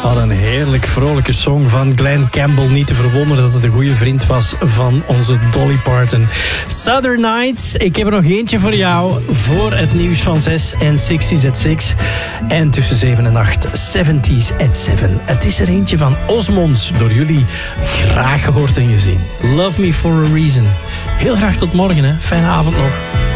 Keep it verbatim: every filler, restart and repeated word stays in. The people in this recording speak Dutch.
Wat een heerlijk vrolijke song van Glen Campbell. Niet te verwonderen dat het een goede vriend was van onze Dolly Parton. Southern Nights, ik heb er nog eentje voor jou. Voor het nieuws van zes en zestig's at zes. En tussen zeven en acht, zeventig's at zeven. Het is er eentje van Osmonds. Door jullie graag gehoord en gezien. Love Me For A Reason. Heel graag tot morgen, hè. Fijne avond nog.